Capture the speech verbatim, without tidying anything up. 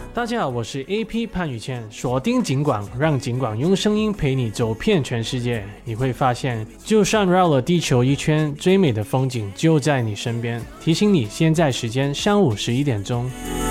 大家好，我是 A P 潘宇谦，锁定警广，让警广用声音陪你走遍全世界。你会发现，就算绕了地球一圈，最美的风景就在你身边。提醒你，现在时间上午十一点钟。